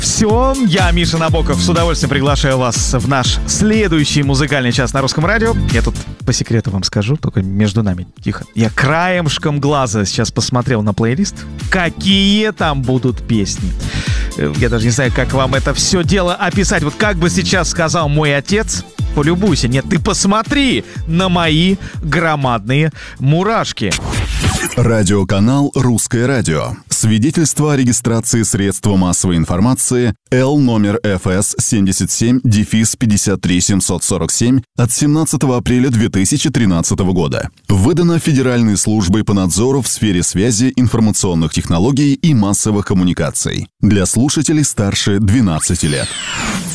Все, я Миша Набоков. С удовольствием приглашаю вас в наш следующий музыкальный час на Русском радио. Я тут по секрету вам скажу, только между нами, тихо. Я краешком глаза сейчас посмотрел на плейлист. Какие там будут песни. Я даже не знаю, как вам это все дело описать. Вот как бы сейчас сказал мой отец: полюбуйся, нет, ты посмотри на мои громадные мурашки. Радиоканал «Русское радио». Свидетельство о регистрации средства массовой информации Л номер ФС 77-53747 от 17 апреля 2013 года. Выдано Федеральной службой по надзору в сфере связи, информационных технологий и массовых коммуникаций. Для слушателей старше 12 лет.